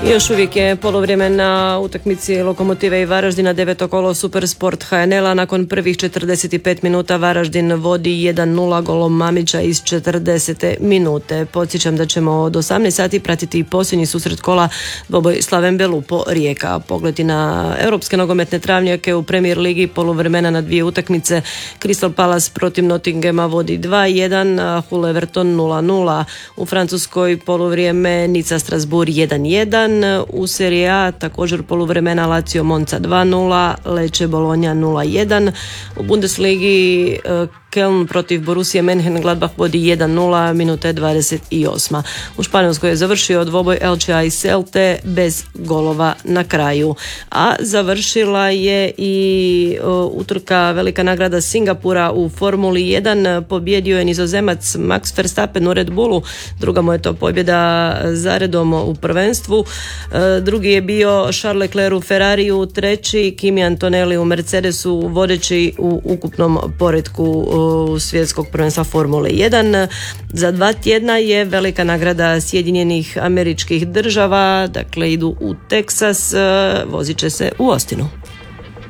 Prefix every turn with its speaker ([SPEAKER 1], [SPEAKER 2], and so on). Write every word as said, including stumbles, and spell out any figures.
[SPEAKER 1] Još uvijek je polovrijeme na utakmici Lokomotive i Varaždina, deveto kolo Supersport H N L-a. Nakon prvih četrdeset pet minuta Varaždin vodi jedan nula golom Mamića iz četrdesete minute. Podsjećam da ćemo od osamnaest sati pratiti posljednji susret kola dvoboj Slaven Belupo Rijeka. Pogledi na europske nogometne travnjake u Premier ligi, poluvremena na dvije utakmice. Crystal Palace protiv Nottinghama vodi dva jedan, a Hull Everton nula nula. U Francuskoj poluvrijeme Nica Strasbourg jedan jedan. U Serie A također poluvremena Lazio Monza dva nula, Lecce Bologna nula jedan. U Bundesligi Köln protiv Borussia Mönchengladbach vodi jedan nula, minuta je dvadeset osma. U Španjolskoj je završio dvoboj Elchea i Celte bez golova na kraju. A završila je i uh, utrka velika nagrada Singapura u Formuli jedan. Pobjedio je Nizozemac Max Verstappen u Red Bullu. Druga mu je to pobjeda zaredom u prvenstvu. Uh, drugi je bio Charles Leclerc u Ferrariju, treći Kimi Antonelli u Mercedesu, vodeći u ukupnom poretku svjetskog prvenstva Formule jedan. Za dva tjedna je velika nagrada Sjedinjenih Američkih Država, dakle idu u Teksas, vozit će se u Austinu.